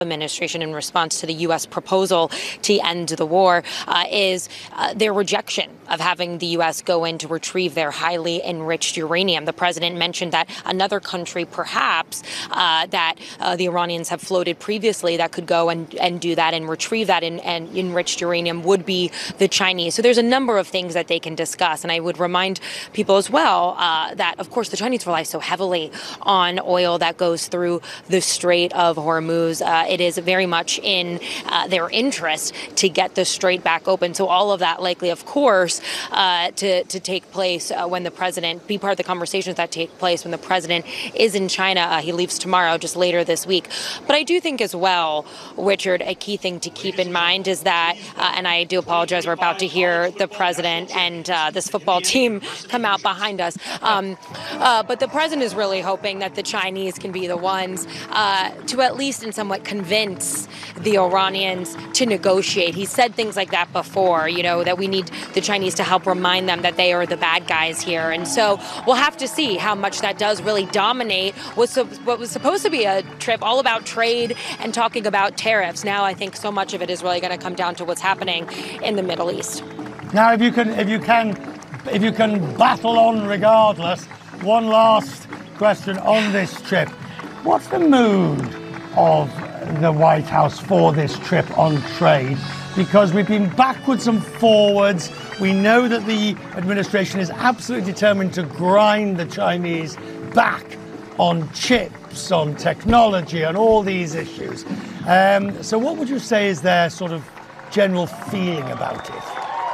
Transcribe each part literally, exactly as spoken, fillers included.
administration in response to the U S proposal to end the war uh, is uh, their rejection of having the U S go in to retrieve their highly enriched uranium. The president mentioned that another country, perhaps, uh, that uh, the Iranians have floated previously that could go and, and do that and retrieve that in, and enriched uranium would be the Chinese. So there's a number of things that they can discuss. And I would remind people as well uh, that, of course, the Chinese rely so heavily on oil that goes through the Strait of Hormuz. Uh, It is very much in uh, their interest to get the strait back open. So all of that likely, of course, uh, to, to take place uh, when the president, be part of the conversations that take place when the president is in China. Uh, he leaves tomorrow, just later this week. But I do think as well, Richard, a key thing to keep in mind is that, uh, and I do apologize, we're about to hear the president and uh, this football team come out behind us. Um, uh, but the president is really hoping that the Chinese can be the ones uh, to at least in somewhat convince the Iranians to negotiate. He said things like that before, you know, that we need the Chinese to help remind them that they are the bad guys here. And so we'll have to see how much that does really dominate what's, what was supposed to be a trip all about trade and talking about tariffs. Now I think so much of it is really going to come down to what's happening in the Middle East. Now, if you can, if you can, if you can battle on regardless, one last question on this trip. What's the mood of the White House for this trip on trade? Because we've been backwards and forwards. We know that the administration is absolutely determined to grind the Chinese back on chips, on technology, on all these issues. Um, so what would you say is their sort of general feeling about it?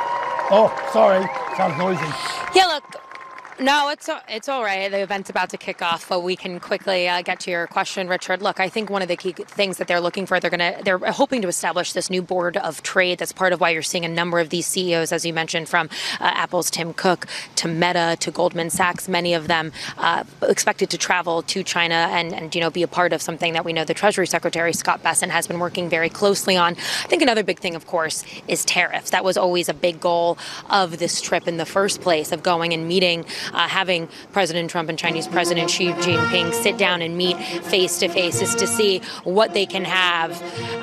Oh, sorry, sounds noisy. Yeah, look. No, it's it's all right. The event's about to kick off, but we can quickly uh, get to your question, Richard. Look, I think one of the key things that they're looking for, they're gonna they're hoping to establish this new board of trade. That's part of why you're seeing a number of these C E Os, as you mentioned, from uh, Apple's Tim Cook to Meta to Goldman Sachs. Many of them uh, expected to travel to China and and you know be a part of something that we know the Treasury Secretary Scott Bessent has been working very closely on. I think another big thing, of course, is tariffs. That was always a big goal of this trip in the first place, of going and meeting. Uh, having President Trump and Chinese President Xi Jinping sit down and meet face to face is to see what they can have,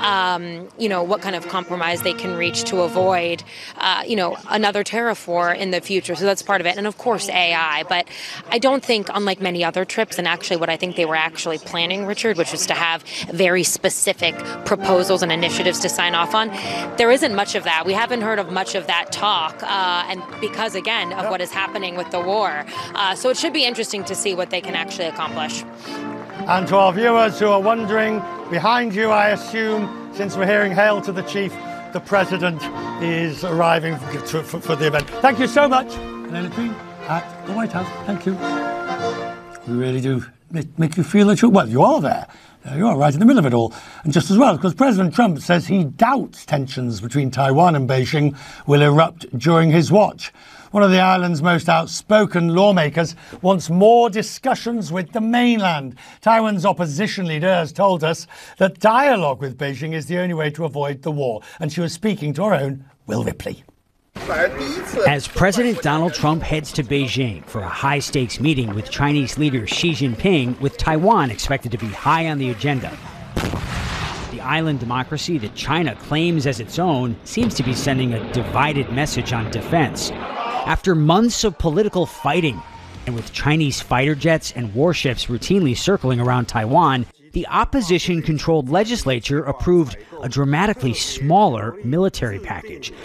um, you know, what kind of compromise they can reach to avoid, uh, you know, another tariff war in the future. So that's part of it. And of course, A I. But I don't think, unlike many other trips, and actually what I think they were actually planning, Richard, which was to have very specific proposals and initiatives to sign off on, there isn't much of that. We haven't heard of much of that talk. Uh, and because, again, of what is happening with the war. Uh, so it should be interesting to see what they can actually accomplish. And to our viewers who are wondering, behind you, I assume, since we're hearing hail to the chief, the president is arriving for, for, for the event. Thank you so much, Elena Green at the White House. Thank you. We really do make, make you feel that you're, well, you are there. You are right in the middle of it all. And just as well, because President Trump says he doubts tensions between Taiwan and Beijing will erupt during his watch. One of the island's most outspoken lawmakers wants more discussions with the mainland. Taiwan's opposition leader has told us that dialogue with Beijing is the only way to avoid the war. And she was speaking to our own Will Ripley. As President Donald Trump heads to Beijing for a high-stakes meeting with Chinese leader Xi Jinping, with Taiwan expected to be high on the agenda, the island democracy that China claims as its own seems to be sending a divided message on defense. After months of political fighting, and with Chinese fighter jets and warships routinely circling around Taiwan, the opposition-controlled legislature approved a dramatically smaller military package.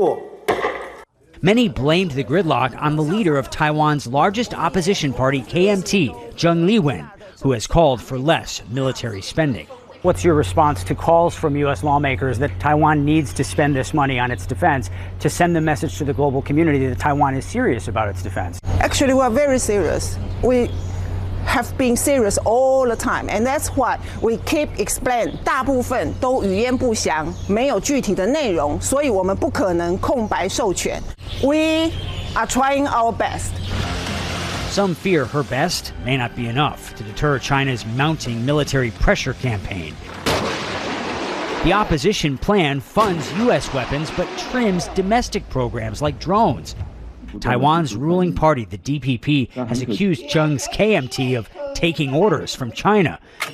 Many blamed the gridlock on the leader of Taiwan's largest opposition party, K M T, Zheng Liwen, who has called for less military spending. What's your response to calls from U S lawmakers that Taiwan needs to spend this money on its defense to send the message to the global community that Taiwan is serious about its defense? Actually, we're very serious. We have been serious all the time, and that's what we keep explaining. 大部分都语焉不详，没有具体的内容，所以我们不可能空白授权。We are trying our best. Some fear her best may not be enough to deter China's mounting military pressure campaign. The opposition plan funds U S weapons but trims domestic programs like drones. Taiwan's ruling party, the D P P, has accused Zheng's K M T of taking orders from China.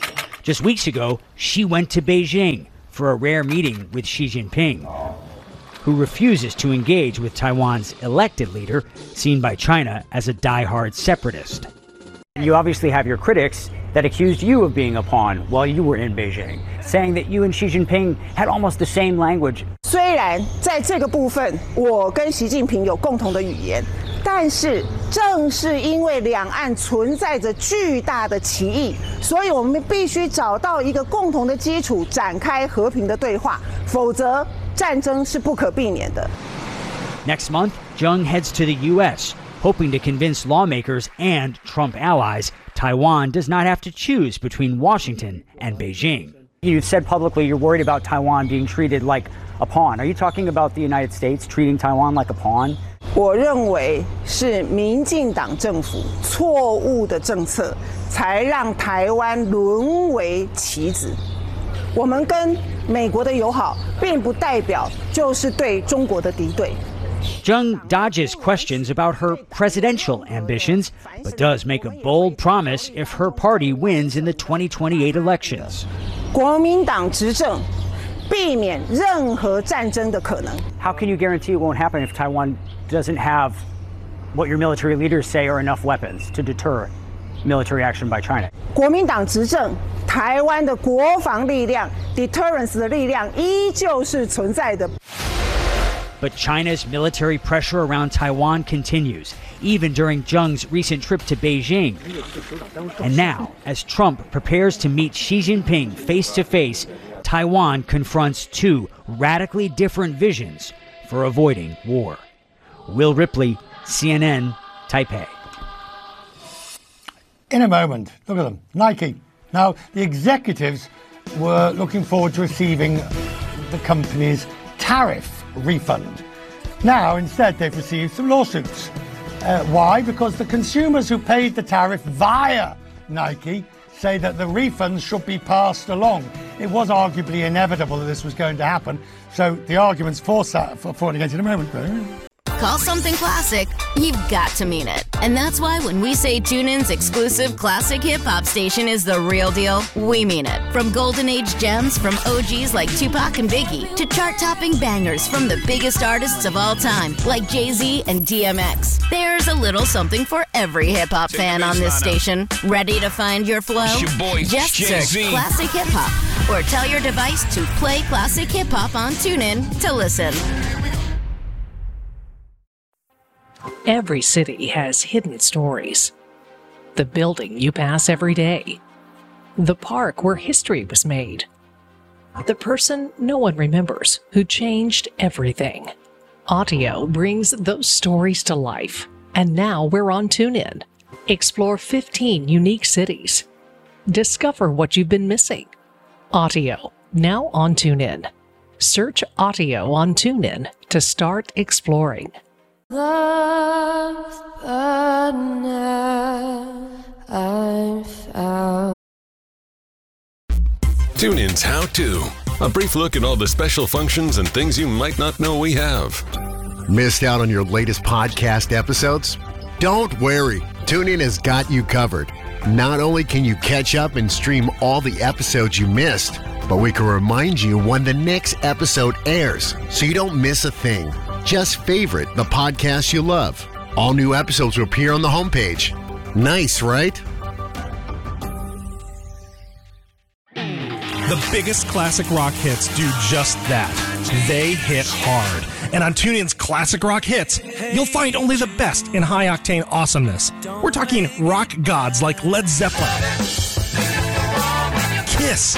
Just weeks ago, she went to Beijing for a rare meeting with Xi Jinping, who refuses to engage with Taiwan's elected leader, seen by China as a die-hard separatist. You obviously have your critics that accused you of being a pawn while you were in Beijing, saying that you and Xi Jinping had almost the same language. 虽然在这个部分我跟习近平有共同的语言，但是正是因为两岸存在着巨大的歧义，所以我们必须找到一个共同的基础，展开和平的对话，否则战争是不可避免的。 Next month, Zheng heads to the U S, hoping to convince lawmakers and Trump allies Taiwan does not have to choose between Washington and Beijing. You've said publicly you're worried about Taiwan being treated like a pawn. Are you talking about the United States treating Taiwan like a pawn? 我认为是民进党政府错误的政策，才让台湾沦为棋子。我们跟美国的友好，并不代表就是对中国的敌对。 Zheng dodges questions about her presidential ambitions, but does make a bold promise if her party wins in the twenty twenty-eight elections. 国民党执政，避免任何战争的可能。 How can you guarantee it won't happen if Taiwan doesn't have what your military leaders say are enough weapons to deter military action by China? 国民党执政，台湾的国防力量 deterrence 的力量依旧是存在的。 But China's military pressure around Taiwan continues, even during Zheng's recent trip to Beijing. And now, as Trump prepares to meet Xi Jinping face to face, Taiwan confronts two radically different visions for avoiding war. Will Ripley, C N N, Taipei. In a moment, look at them, Nike. Now, the executives were looking forward to receiving the company's tariff refund. Now, instead, they've received some lawsuits. Uh, why? Because the consumers who paid the tariff via Nike say that the refunds should be passed along. It was arguably inevitable that this was going to happen, so the arguments for, for, for and against in a moment. Call something classic, you've got to mean it. And that's why when we say TuneIn's exclusive classic hip-hop station is the real deal, we mean it. From golden age gems from O Gs like Tupac and Biggie to chart-topping bangers from the biggest artists of all time like Jay-Z and D M X. There's a little something for every hip-hop fan on this station. Ready to find your flow? Your boy, Just Jay-Z. search Classic Hip-Hop or tell your device to play Classic Hip-Hop on TuneIn to listen. Every city has hidden stories. The building you pass every day. The park where history was made. The person no one remembers who changed everything. Audio brings those stories to life. And now we're on TuneIn. Explore fifteen unique cities. Discover what you've been missing. Audio, now on TuneIn. Search Audio on TuneIn to start exploring. Love, but now I'm found. TuneIn's How To. A brief look at all the special functions and things you might not know we have. Missed out on your latest podcast episodes? Don't worry. TuneIn has got you covered. Not only can you catch up and stream all the episodes you missed, but we can remind you when the next episode airs so you don't miss a thing. Just favorite the podcast you love. All new episodes will appear on the homepage. Nice, right? The biggest classic rock hits do just that. They hit hard. And on TuneIn's Classic Rock Hits, you'll find only the best in high-octane awesomeness. We're talking rock gods like Led Zeppelin, Kiss,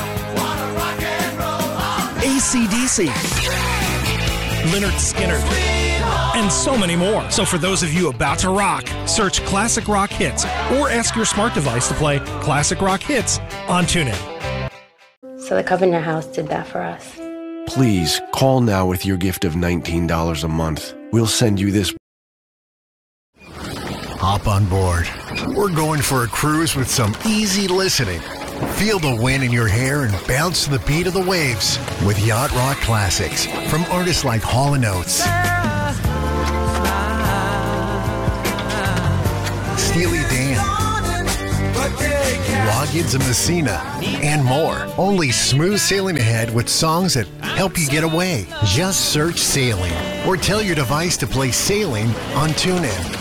A C D C, Lynyrd Skynyrd, and so many more. So for those of you about to rock, search Classic Rock Hits or ask your smart device to play Classic Rock Hits on TuneIn. So the Covenant House did that for us. Please call now with your gift of nineteen dollars a month. We'll send you this. Hop on board. We're going for a cruise with some easy listening. Feel the wind in your hair and bounce to the beat of the waves with Yacht Rock Classics from artists like Hall and Oates, Steely Dan, Loggins and Messina, and more. Only smooth sailing ahead with songs that help you get away. Just search Sailing or tell your device to play Sailing on TuneIn.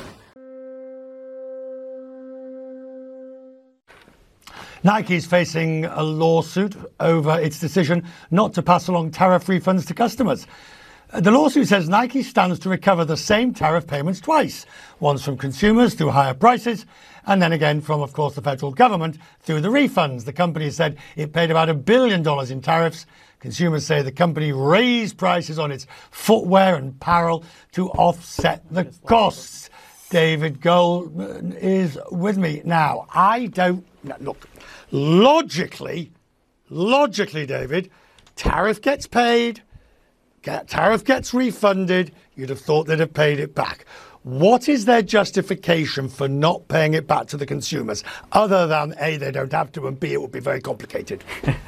Nike is facing a lawsuit over its decision not to pass along tariff refunds to customers. The lawsuit says Nike stands to recover the same tariff payments twice, once from consumers through higher prices, and then again from, of course, the federal government through the refunds. The company said it paid about a billion dollars in tariffs. Consumers say the company raised prices on its footwear and apparel to offset the costs. David Gold is with me now. I don't look logically, logically, David, tariff gets paid, get, tariff gets refunded. You'd have thought they'd have paid it back. What is their justification for not paying it back to the consumers, other than A, they don't have to, and B, it would be very complicated?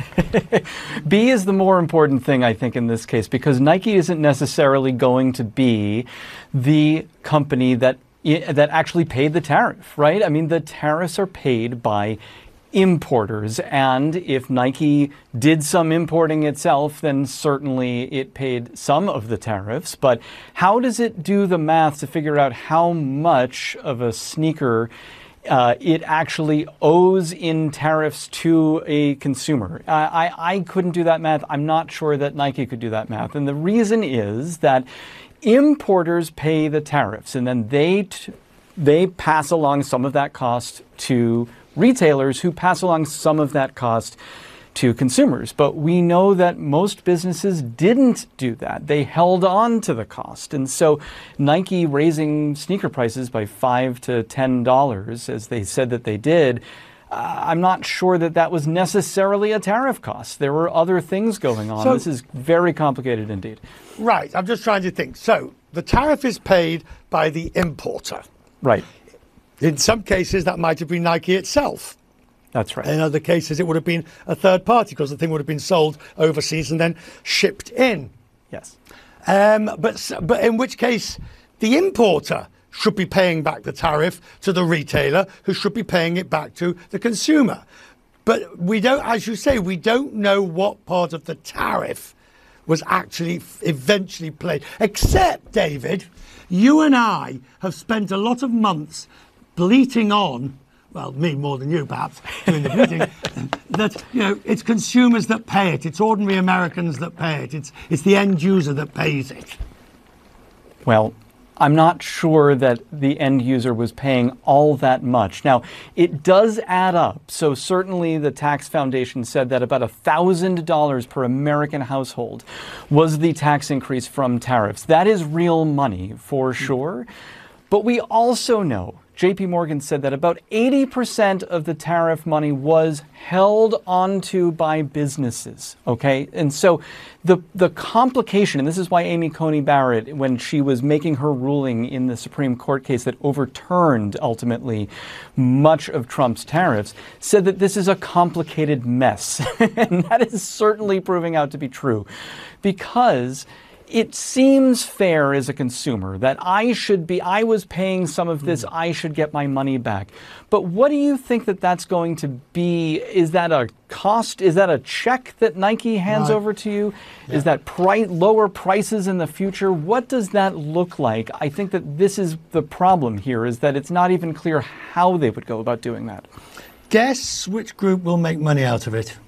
B is the more important thing, I think, in this case, because Nike isn't necessarily going to be the company that that actually paid the tariff, right? I mean, the tariffs are paid by importers, and if Nike did some importing itself, then certainly it paid some of the tariffs. But how does it do the math to figure out how much of a sneaker uh, it actually owes in tariffs to a consumer? I, I, I couldn't do that math. I'm not sure that Nike could do that math. And the reason is that importers pay the tariffs, and then they t- they pass along some of that cost to retailers, who pass along some of that cost to consumers. But we know that most businesses didn't do that. They held on to the cost. And so Nike raising sneaker prices by five to ten dollars, as they said that they did, Uh, I'm not sure that that was necessarily a tariff cost. There were other things going on. So, this is very complicated indeed. Right. I'm just trying to think. So the tariff is paid by the importer. Right. In some cases, that might have been Nike itself. That's right. In other cases, it would have been a third party, because the thing would have been sold overseas and then shipped in. Yes. Um, but but in which case, the importer should be paying back the tariff to the retailer, who should be paying it back to the consumer. But we don't, as you say, we don't know what part of the tariff was actually eventually paid. Except, David, you and I have spent a lot of months bleating on, well, me more than you perhaps, doing the bleating, that, you know, it's consumers that pay it. It's ordinary Americans that pay it. It's, it's the end user that pays it. Well, I'm not sure that the end user was paying all that much. Now, it does add up. So certainly the Tax Foundation said that about one thousand dollars per American household was the tax increase from tariffs. That is real money for sure. But we also know, J P Morgan said that about eighty percent of the tariff money was held onto by businesses, okay? And so the the complication, and this is why Amy Coney Barrett, when she was making her ruling in the Supreme Court case that overturned ultimately much of Trump's tariffs, said that this is a complicated mess. And that is certainly proving out to be true, because it seems fair as a consumer that I should be, I was paying some of this, I should get my money back. But what do you think that that's going to be? Is that a cost? Is that a check that Nike hands right. over to you? Yeah. Is that pri- lower prices in the future? What does that look like? I think that this is the problem here, is that it's not even clear how they would go about doing that. Guess which group will make money out of it?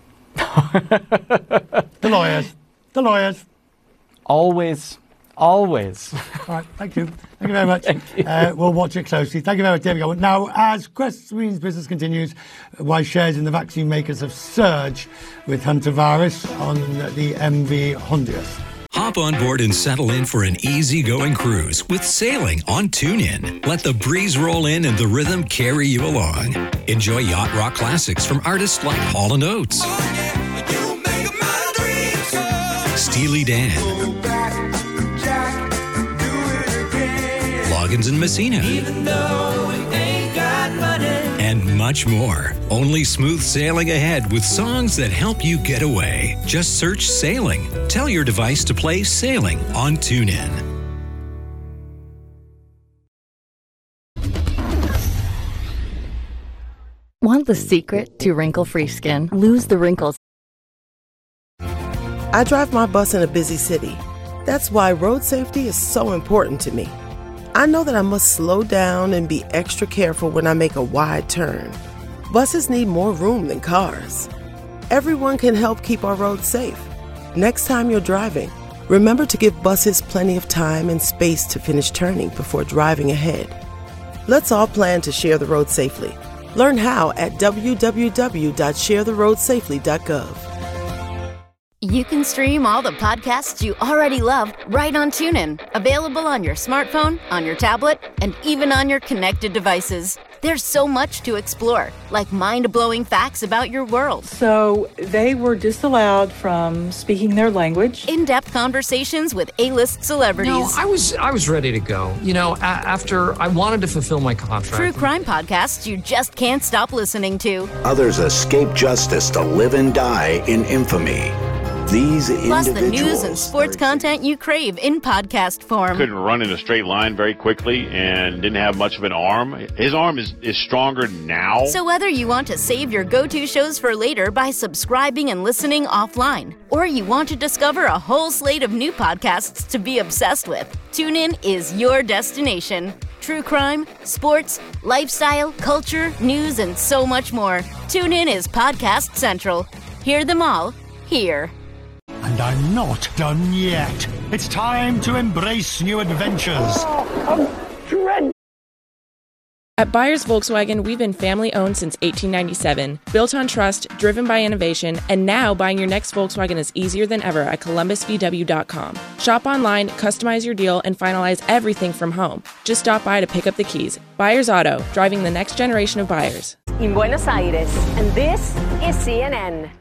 The lawyers. The lawyers. Always, always. All right, thank you. Thank you very much. You. Uh, we'll watch it closely. Thank you very much, David. Now, as Quest Means Business continues, why shares in the vaccine makers have surged with hantavirus on the M V Honduras. Hop on board and settle in for an easygoing cruise with sailing on TuneIn. Let the breeze roll in and the rhythm carry you along. Enjoy yacht rock classics from artists like Hall and Oates, Steely Dan, Loggins and Messina, and much more. Only smooth sailing ahead with songs that help you get away. Just search Sailing. Tell your device to play Sailing on TuneIn. Want the secret to wrinkle-free skin? Lose the wrinkles. I drive my bus in a busy city. That's why road safety is so important to me. I know that I must slow down and be extra careful when I make a wide turn. Buses need more room than cars. Everyone can help keep our roads safe. Next time you're driving, remember to give buses plenty of time and space to finish turning before driving ahead. Let's all plan to share the road safely. Learn how at w w w dot share the road safely dot gov. You can stream all the podcasts you already love right on TuneIn. Available on your smartphone, on your tablet, and even on your connected devices. There's so much to explore, like mind-blowing facts about your world. So they were disallowed from speaking their language. In-depth conversations with A-list celebrities. No, I was I was ready to go. You know, a- after I wanted to fulfill my contract. True crime podcasts you just can't stop listening to. Others escape justice to live and die in infamy. These Plus the individuals. news and sports content you crave in podcast form. Couldn't run in a straight line very quickly and didn't have much of an arm. His arm is, is stronger now. So whether you want to save your go-to shows for later by subscribing and listening offline, or you want to discover a whole slate of new podcasts to be obsessed with, TuneIn is your destination. True crime, sports, lifestyle, culture, news, and so much more. TuneIn is Podcast Central. Hear them all here. And I'm not done yet. It's time to embrace new adventures. Oh, I'm At Byers Volkswagen, we've been family-owned since eighteen ninety-seven, built on trust, driven by innovation, and now buying your next Volkswagen is easier than ever at columbus v w dot com. Shop online, customize your deal, and finalize everything from home. Just stop by to pick up the keys. Byers Auto, driving the next generation of buyers. In Buenos Aires, and this is C N N.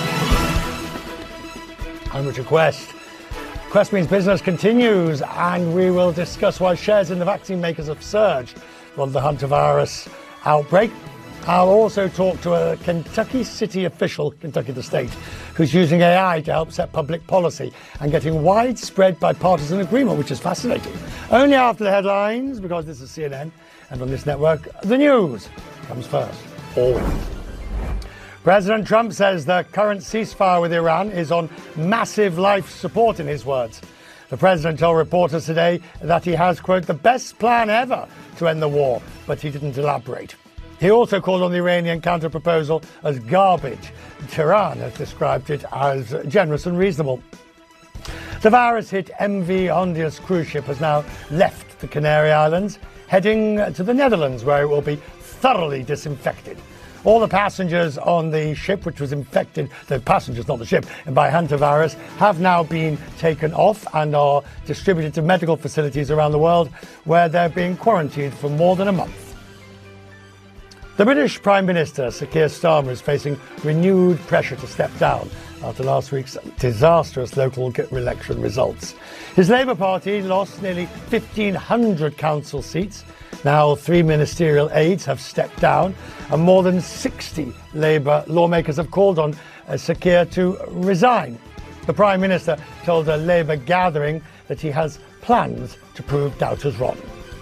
I'm Richard Quest. Quest Means Business continues, and we will discuss why shares in the vaccine makers have surged from the hantavirus outbreak. I'll also talk to a Kentucky city official, Kentucky the state, who's using A I to help set public policy and getting widespread bipartisan agreement, which is fascinating. Only after the headlines, because this is C N N, and on this network, the news comes first. Always. President Trump says the current ceasefire with Iran is on massive life support, in his words. The president told reporters today that he has, quote, the best plan ever to end the war, but he didn't elaborate. He also called on the Iranian counter-proposal as garbage. Tehran has described it as generous and reasonable. The virus-hit M V Hondius cruise ship has now left the Canary Islands, heading to the Netherlands, where it will be thoroughly disinfected. All the passengers on the ship, which was infected, the passengers, not the ship, by hantavirus, have now been taken off and are distributed to medical facilities around the world, where they're being quarantined for more than a month. The British Prime Minister, Sir Keir Starmer, is facing renewed pressure to step down after last week's disastrous local election results. His Labour Party lost nearly fifteen hundred council seats. Now three ministerial aides have stepped down, and more than sixty Labour lawmakers have called on uh, Sir Keir to resign. The Prime Minister told a Labour gathering that he has plans to prove doubters wrong.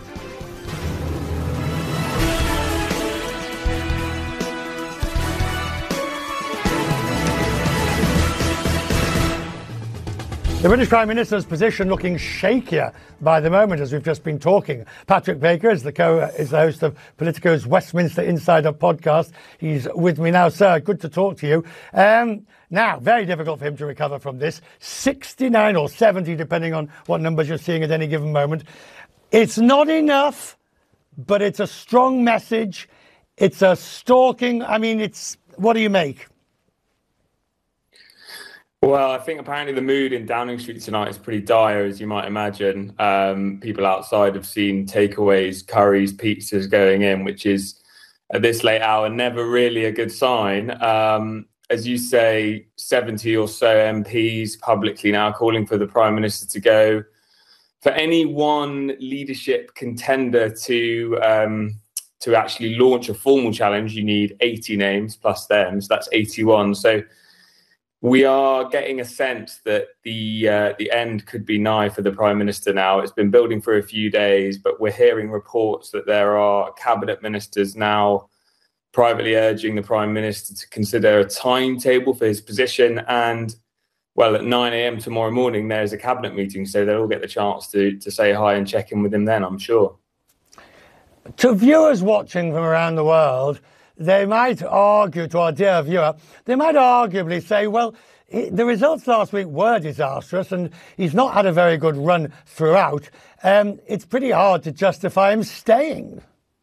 The British Prime Minister's position looking shakier by the moment as we've just been talking. Patrick Baker is the, co- is the host of Politico's Westminster Insider podcast. He's with me now. Sir, good to talk to you. Um, now, very difficult for him to recover from this. sixty-nine or seventy, depending on what numbers you're seeing at any given moment. It's not enough, but it's a strong message. It's a stalking. I mean, it's what do you make? Well, I think apparently the mood in Downing Street tonight is pretty dire, as you might imagine. Um, people outside have seen takeaways, curries, pizzas going in, which is at this late hour never really a good sign. Um, as you say, seventy or so M Ps publicly now calling for the Prime Minister to go. For any one leadership contender to um, to actually launch a formal challenge, you need eighty names plus them, so that's eighty-one. So we are getting a sense that the uh, the end could be nigh for the Prime Minister now. It's been building for a few days, but we're hearing reports that there are cabinet ministers now privately urging the Prime Minister to consider a timetable for his position. And, well, at nine a.m. tomorrow morning, there's a cabinet meeting, so they'll all get the chance to, to say hi and check in with him then, I'm sure. To viewers watching from around the world, they might argue, to our dear viewer, they might arguably say, well, the results last week were disastrous and he's not had a very good run throughout. Um, it's pretty hard to justify him staying.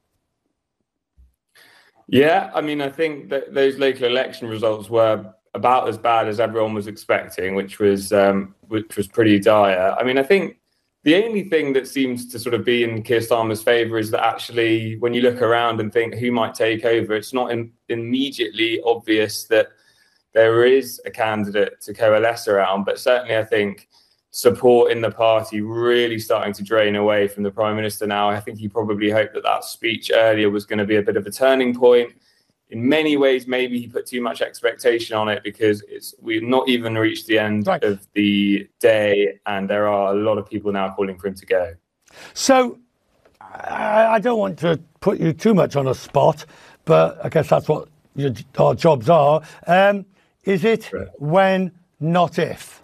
Yeah, I mean, I think that those local election results were about as bad as everyone was expecting, which was um, which was pretty dire. I mean, I think the only thing that seems to sort of be in Keir Starmer's favour is that actually, when you look around and think who might take over, it's not in, immediately obvious that there is a candidate to coalesce around. But certainly, I think support in the party really starting to drain away from the Prime Minister now. I think he probably hoped that that speech earlier was going to be a bit of a turning point. In many ways, maybe he put too much expectation on it because it's we've not even reached the end right. of the day, and there are a lot of people now calling for him to go. So I, I don't want to put you too much on a spot, but I guess that's what your, our jobs are. Um, is it right. when, not if?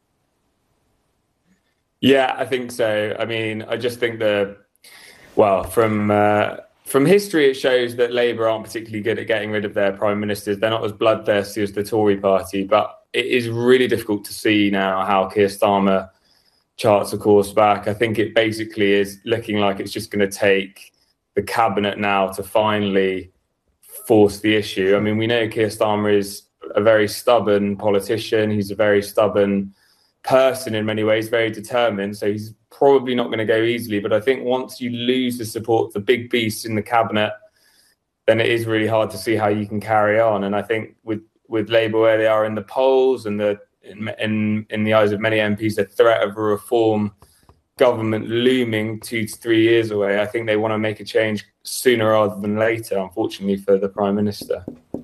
Yeah, I think so. I mean, I just think that, well, from uh, from history, it shows that Labour aren't particularly good at getting rid of their prime ministers. They're not as bloodthirsty as the Tory party, but it is really difficult to see now how Keir Starmer charts a course back. I think it basically is looking like it's just going to take the cabinet now to finally force the issue. I mean, we know Keir Starmer is a very stubborn politician. He's a very stubborn person in many ways, very determined, so he's probably not going to go easily. But I think once you lose the support of the big beasts in the cabinet, then it is really hard to see how you can carry on. And I think with with Labour where they are in the polls and the in in, in the eyes of many M Ps, the threat of a reform government looming two to three years away, I think they want to make a change sooner rather than later, unfortunately, for the Prime Minister.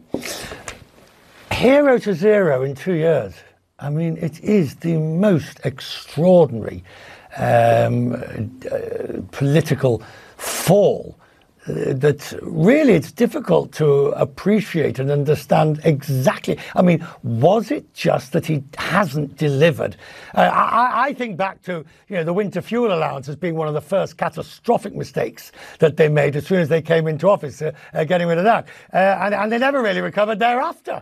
Hero to zero in two years. I mean, it is the most extraordinary um, uh, political fall uh, that really it's difficult to appreciate and understand exactly. I mean, was it just that he hasn't delivered? Uh, I, I think back to you know the winter fuel allowance as being one of the first catastrophic mistakes that they made as soon as they came into office, uh, uh, getting rid of that. Uh, and, and they never really recovered thereafter.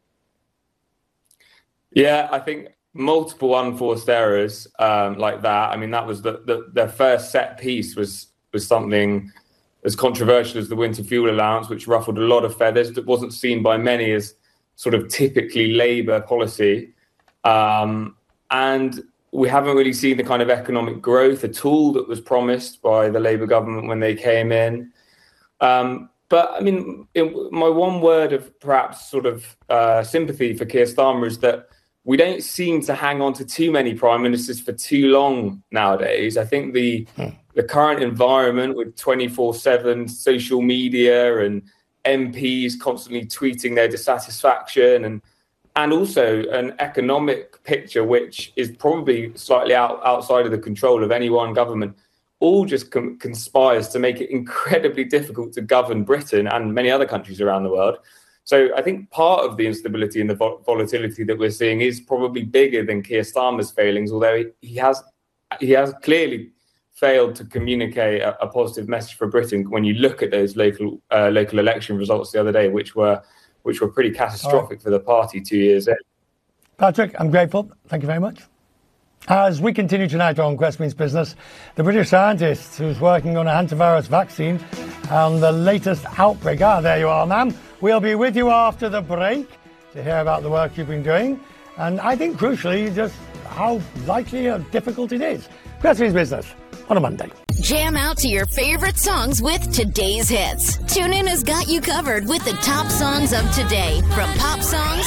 Yeah, I think multiple unforced errors um, like that. I mean, that was the, the their first set piece was was something as controversial as the winter fuel allowance, which ruffled a lot of feathers. That wasn't seen by many as sort of typically Labour policy. Um, and we haven't really seen the kind of economic growth at all that was promised by the Labour government when they came in. Um, But, I mean, it, my one word of perhaps sort of uh, sympathy for Keir Starmer is that we don't seem to hang on to too many prime ministers for too long nowadays. I think the hmm. the current environment with twenty-four seven social media and M Ps constantly tweeting their dissatisfaction and and also an economic picture which is probably slightly out, outside of the control of any one government, all just com- conspires to make it incredibly difficult to govern Britain and many other countries around the world. So I think part of the instability and the vol- volatility that we're seeing is probably bigger than Keir Starmer's failings, although he, he has he has clearly failed to communicate a, a positive message for Britain when you look at those local uh, local election results the other day, which were which were pretty catastrophic right. for the party two years in. Patrick, I'm grateful. Thank you very much. As we continue tonight on Quest Means Business, the British scientist who's working on a hantavirus vaccine and the latest outbreak. Ah, there you are, ma'am. We'll be with you after the break to hear about the work you've been doing. And I think, crucially, just how likely or difficult it is. Quest Means Business on a Monday. Jam out to your favorite songs with today's hits. TuneIn has got you covered with the top songs of today, from pop songs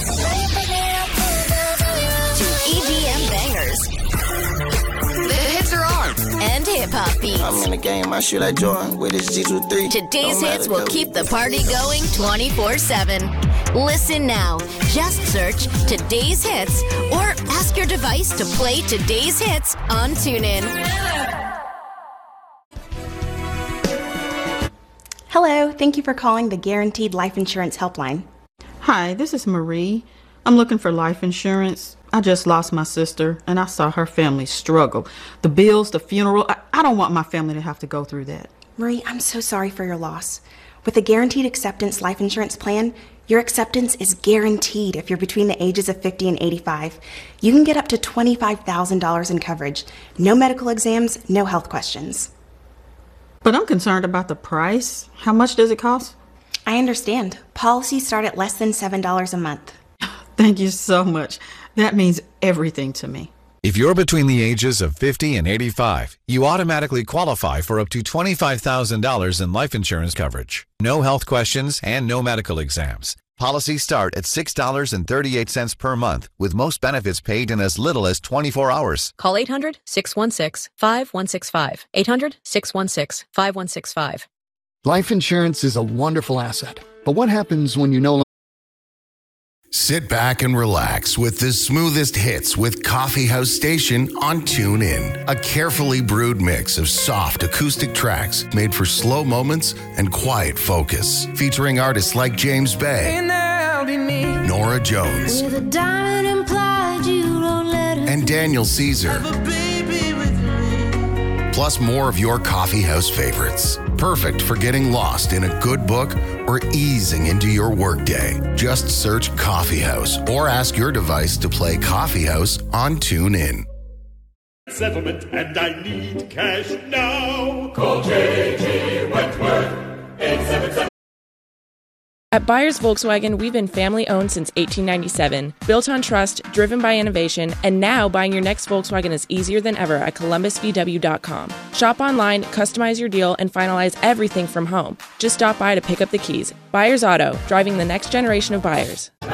to E D M bangers. The hits are on. And hip-hop beats. I'm in the game, I shoot like Jordan with his G twenty-three. Today's hits will keep the party going twenty-four seven. Listen now. Just search Today's Hits or ask your device to play Today's Hits on TuneIn. Hello, thank you for calling the Guaranteed Life Insurance Helpline. Hi, this is Marie. I'm looking for life insurance. I just lost my sister, and I saw her family struggle. The bills, the funeral, I, I don't want my family to have to go through that. Marie, I'm so sorry for your loss. With the Guaranteed Acceptance Life Insurance Plan, your acceptance is guaranteed if you're between the ages of fifty and eighty-five. You can get up to twenty-five thousand dollars in coverage. No medical exams, no health questions. But I'm concerned about the price. How much does it cost? I understand. Policies start at less than seven dollars a month. Thank you so much. That means everything to me. If you're between the ages of fifty and eighty-five, you automatically qualify for up to twenty-five thousand dollars in life insurance coverage. No health questions and no medical exams. Policies start at six dollars and thirty-eight cents per month, with most benefits paid in as little as twenty-four hours. Call eight hundred, six one six, five one six five. eight hundred, six one six, five one six five. Life insurance is a wonderful asset, but what happens when you no longer... Sit back and relax with the smoothest hits with Coffee House Station on TuneIn. A carefully brewed mix of soft acoustic tracks made for slow moments and quiet focus. Featuring artists like James Bay, Nora Jones, and Daniel Caesar. Plus more of your coffee house favorites. Perfect for getting lost in a good book or easing into your workday. Just search Coffee House or ask your device to play Coffee House on TuneIn. Settlement and I need cash now. Call J G Wentworth eight seven seven. At Byers Volkswagen, we've been family-owned since eighteen ninety-seven, built on trust, driven by innovation, and now buying your next Volkswagen is easier than ever at Columbus V W dot com. Shop online, customize your deal, and finalize everything from home. Just stop by to pick up the keys. Byers Auto, driving the next generation of buyers. To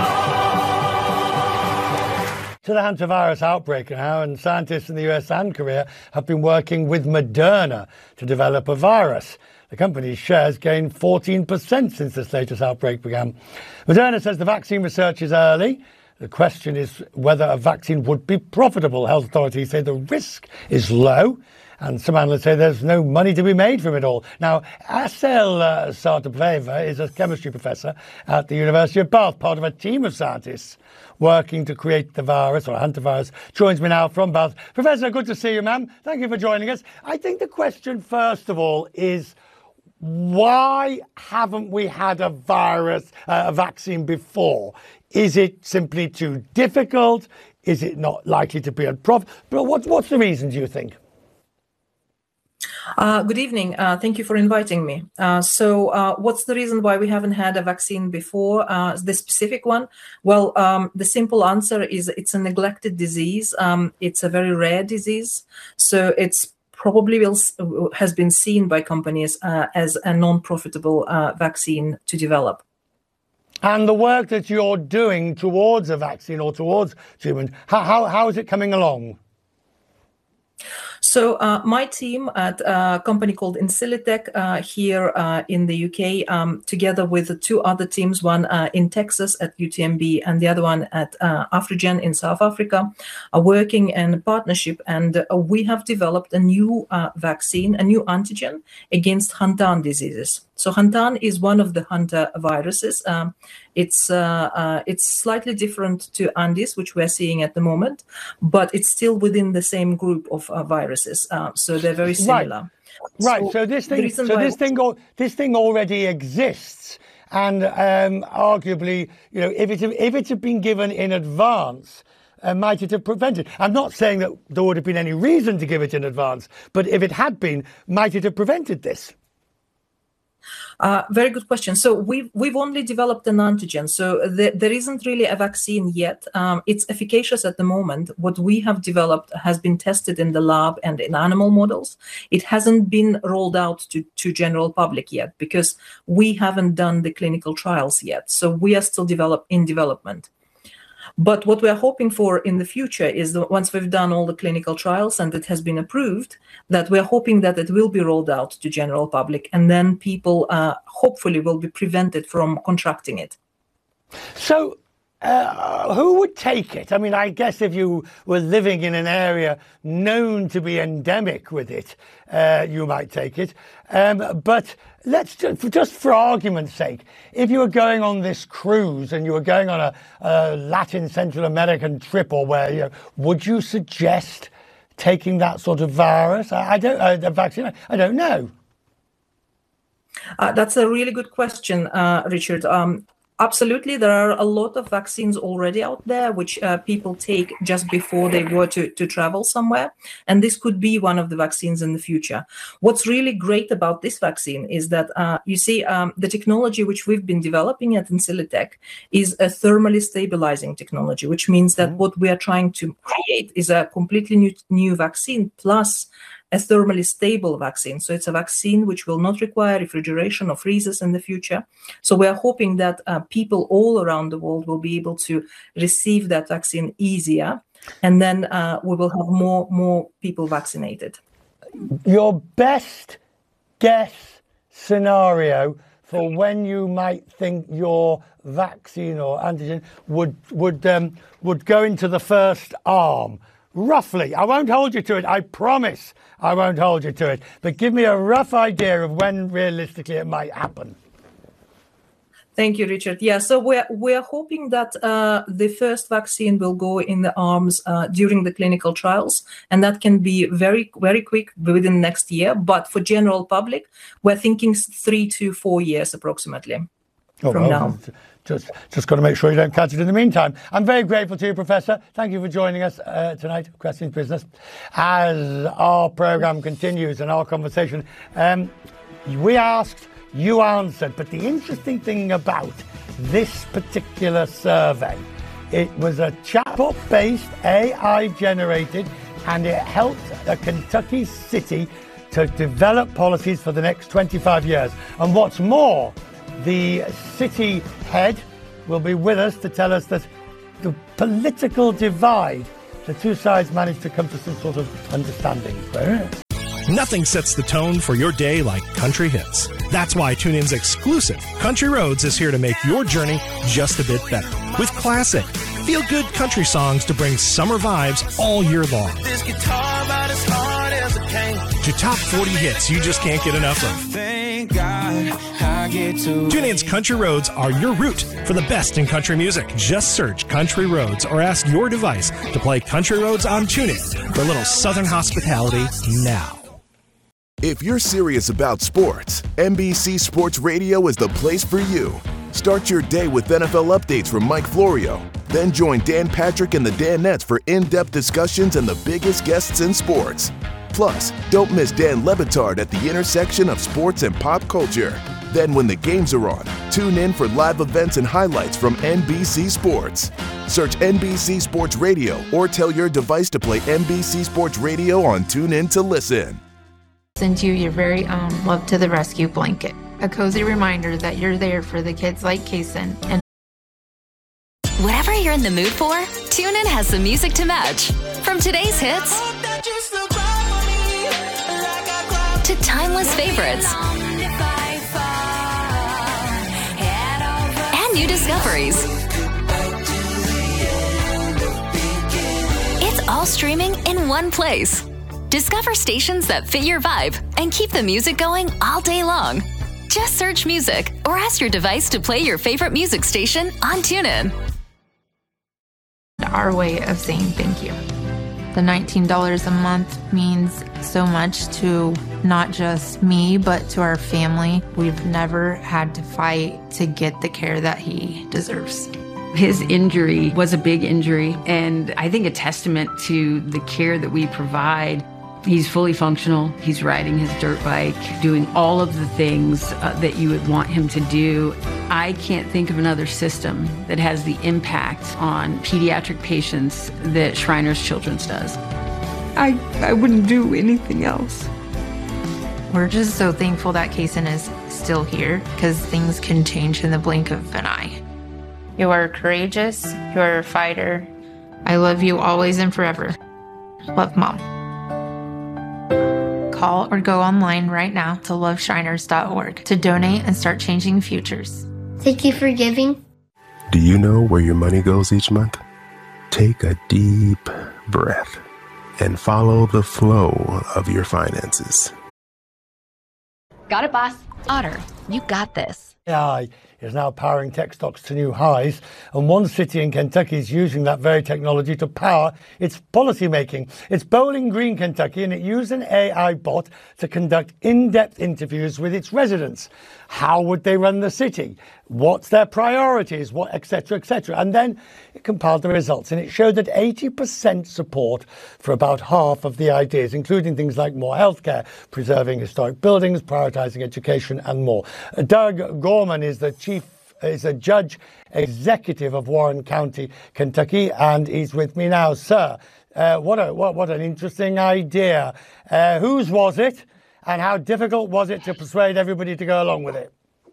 the hantavirus outbreak now, and scientists in the U S and Korea have been working with Moderna to develop a virus. The company's shares gained fourteen percent since this latest outbreak began. Moderna says the vaccine research is early. The question is whether a vaccine would be profitable. Health authorities say the risk is low, and some analysts say there's no money to be made from it all. Now, Asel uh, Sartopeva is a chemistry professor at the University of Bath, part of a team of scientists working to create the virus, or hantavirus, joins me now from Bath. Professor, good to see you, ma'am. Thank you for joining us. I think the question, first of all, is why haven't we had a virus, uh, a vaccine before? Is it simply too difficult? Is it not likely to be a profit? But what, what's the reason, do you think? Uh, good evening. Uh, thank you for inviting me. Uh, so uh, what's the reason why we haven't had a vaccine before, uh, the specific one? Well, um, the simple answer is it's a neglected disease. Um, it's a very rare disease. So it's probably will, has been seen by companies uh, as a non-profitable uh, vaccine to develop. And the work that you're doing towards a vaccine or towards treatment, how, how, how is it coming along? So uh, my team at a company called Insilitech uh, here uh, in the U K, um, together with two other teams, one uh, in Texas at U T M B and the other one at uh, Afrigen in South Africa, are working in partnership, and uh, we have developed a new uh, vaccine, a new antigen against Hantan diseases. So Hantan is one of the Hanta viruses. Um, it's uh, uh, it's slightly different to Andes, which we're seeing at the moment, but it's still within the same group of uh, viruses. Uh, so they're very similar. Right. Right. So, so this thing, so this thing, this thing already exists, and um, arguably, you know, if it if it had been given in advance, Uh, might it have prevented? I'm not saying that there would have been any reason to give it in advance, but if it had been, might it have prevented this? Uh, very good question. So we've, we've only developed an antigen. So the, there isn't really a vaccine yet. Um, it's efficacious at the moment. What we have developed has been tested in the lab and in animal models. It hasn't been rolled out to, to general public yet because we haven't done the clinical trials yet. So we are still develop, in development. But what we're hoping for in the future is that once we've done all the clinical trials and it has been approved, that we're hoping that it will be rolled out to general public, and then people uh, hopefully will be prevented from contracting it. So Uh, who would take it? I mean, I guess if you were living in an area known to be endemic with it, uh, you might take it. Um, but let's just, just for argument's sake, if you were going on this cruise and you were going on a, a Latin Central American trip or where, you know, would you suggest taking that sort of virus? I, I don't, uh, the vaccine. I don't know. Uh, that's a really good question, uh, Richard. Um, Absolutely. There are a lot of vaccines already out there, which uh, people take just before they go to, to travel somewhere. And this could be one of the vaccines in the future. What's really great about this vaccine is that, uh, you see, um, the technology which we've been developing at Insilitech is a thermally stabilizing technology, which means that what we are trying to create is a completely new, new vaccine plus a thermally stable vaccine. So it's a vaccine which will not require refrigeration or freezers in the future. So we are hoping that uh, people all around the world will be able to receive that vaccine easier, and then uh, we will have more, more people vaccinated. Your best guess scenario for when you might think your vaccine or antigen would, would, um, would go into the first arm? Roughly. I won't hold you to it. I promise I won't hold you to it. But give me a rough idea of when realistically it might happen. Thank you, Richard. Yeah, so we're we're hoping that uh, the first vaccine will go in the arms uh, during the clinical trials, and that can be very, very quick within next year. But for general public, we're thinking three to four years approximately oh, from well, now. Just, just got to make sure you don't catch it in the meantime. I'm very grateful to you, Professor. Thank you for joining us uh, tonight, Questions Business. As our programme continues and our conversation, um, we asked, you answered. But the interesting thing about this particular survey, it was a chatbot-based, A I-generated, and it helped a Kentucky city to develop policies for the next twenty-five years. And what's more, the city head will be with us to tell us that the political divide, the two sides managed to come to some sort of understanding. Nothing sets the tone for your day like country hits. That's why TuneIn's exclusive Country Roads is here to make your journey just a bit better. With classic, feel-good country songs to bring summer vibes all year long. This guitar about as hard as it came. To top forty hits you just can't get enough of. Thank God I get to TuneIn's Country Roads are your route for the best in country music. Just search Country Roads or ask your device to play Country Roads on TuneIn for a little Southern hospitality now. If you're serious about sports, N B C Sports Radio is the place for you. Start your day with N F L updates from Mike Florio. Then join Dan Patrick and the Danettes for in-depth discussions and the biggest guests in sports. Plus, don't miss Dan Le Batard at the intersection of sports and pop culture. Then when the games are on, tune in for live events and highlights from N B C Sports. Search N B C Sports Radio or tell your device to play N B C Sports Radio on TuneIn to listen. Send you your very own Love to the Rescue blanket. A cozy reminder that you're there for the kids like Kason. And whatever you're in the mood for, TuneIn has the music to match. From today's hits to timeless favorites and new discoveries. It's all streaming in one place. Discover stations that fit your vibe and keep the music going all day long. Just search music or ask your device to play your favorite music station on TuneIn. our way of saying thank you. The nineteen dollars a month means so much to not just me, but to our family. We've never had to fight to get the care that he deserves. His injury was a big injury, and I think a testament to the care that we provide. He's fully functional. He's riding his dirt bike, doing all of the things uh, that you would want him to do. I can't think of another system that has the impact on pediatric patients that Shriners Children's does. I, I wouldn't do anything else. We're just so thankful that Kason is still here, because things can change in the blink of an eye. You are courageous. You are a fighter. I love you always and forever. Love, Mom. Call or go online right now to love shriners dot org to donate and start changing futures. Thank you for giving. Do you know where your money goes each month? Take a deep breath and follow the flow of your finances. Got it, boss. Otter, you got this. A I is now powering tech stocks to new highs, and one city in Kentucky is using that very technology to power its policy making. It's Bowling Green, Kentucky, and it used an A I bot to conduct in-depth interviews with its residents. How would they run the city? What's their priorities? What, et cetera, et cetera. And then it compiled the results, and it showed that eighty percent support for about half of the ideas, including things like more healthcare, preserving historic buildings, prioritizing education, and more. Doug Gorman is the chief, is a judge executive of Warren County, Kentucky, and he's with me now. Sir, uh, what a what what an interesting idea. Uh, whose was it? And how difficult was it to persuade everybody to go along with it?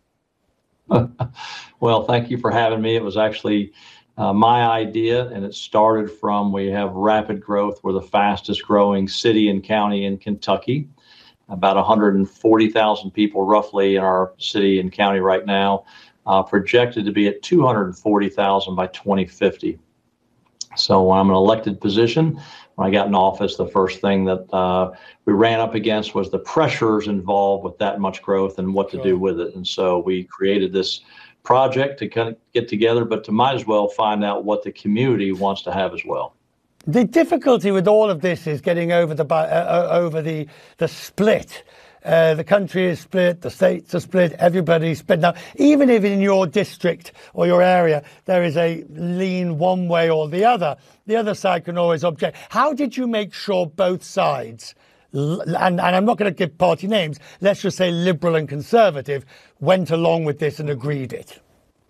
Well, thank you for having me. It was actually uh, my idea, and it started from we have rapid growth. We're the fastest growing city and county in Kentucky. About one hundred forty thousand people roughly in our city and county right now, uh, projected to be at two hundred forty thousand by twenty fifty. So when I'm an elected position, when I got in office, the first thing that uh, we ran up against was the pressures involved with that much growth and what to do with it. And so we created this project to kind of get together, but to might as well find out what the community wants to have as well. The difficulty with all of this is getting over the uh, over the the split. Uh, the country is split, the states are split, everybody's split. Now, even if in your district or your area there is a lean one way or the other, the other side can always object. How did you make sure both sides, and, and I'm not going to give party names, let's just say Liberal and Conservative, went along with this and agreed it?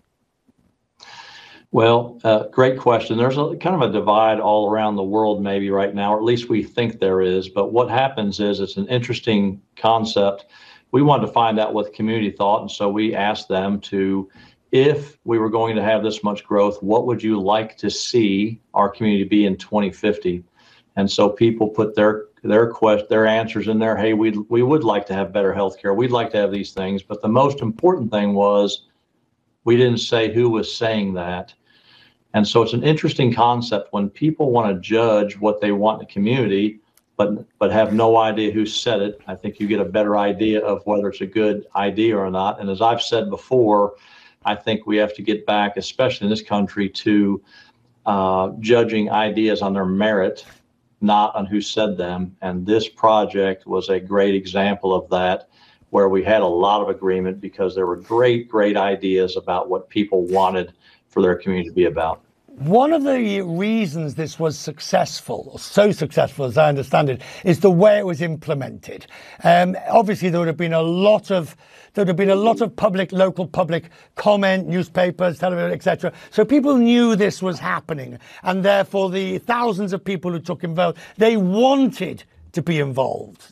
Well, uh, great question. There's a kind of a divide all around the world maybe right now, or at least we think there is. But what happens is it's an interesting concept. We wanted to find out what the community thought. And so we asked them to, if we were going to have this much growth, what would you like to see our community be in twenty fifty? And so people put their their quest, their answers in there. Hey, we we would like to have better healthcare. We'd like to have these things. But the most important thing was we didn't say who was saying that. And so it's an interesting concept when people want to judge what they want in the community, but but have no idea who said it. I think you get a better idea of whether it's a good idea or not. And as I've said before, I think we have to get back, especially in this country, to uh, judging ideas on their merit, not on who said them. And this project was a great example of that, where we had a lot of agreement because there were great, great ideas about what people wanted for their community to be about. One of the reasons this was successful, or so successful as I understand it, is the way it was implemented. Um, obviously, there would have been a lot of there would have been a lot of public, local public comment, newspapers, television, et cetera. So people knew this was happening, and therefore the thousands of people who took involved, they wanted to be involved.